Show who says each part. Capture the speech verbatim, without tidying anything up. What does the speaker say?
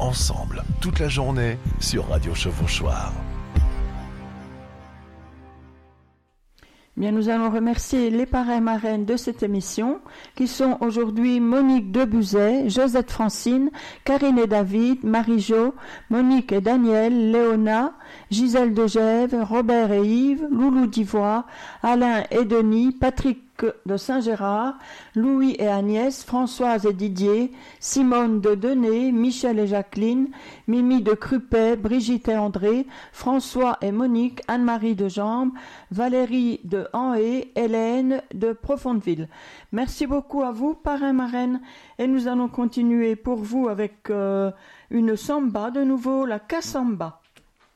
Speaker 1: ensemble, toute la journée, sur Radio Chevauchoir.
Speaker 2: Bien, nous allons remercier les parrains marraines de cette émission, qui sont aujourd'hui Monique Debuzet, Josette Francine, Karine et David, Marie-Jo, Monique et Daniel, Léona, Gisèle de Gève, Robert et Yves, Loulou d'Ivoire, Alain et Denis, Patrick de Saint-Gérard, Louis et Agnès, Françoise et Didier, Simone de Denay, Michel et Jacqueline, Mimi de Crupet, Brigitte et André, François et Monique, Anne-Marie de Jambes, Valérie de Anhé, Hélène de Profondeville. Merci beaucoup à vous, parrain, marraine, et nous allons continuer pour vous avec euh, une samba de nouveau, la Cassamba.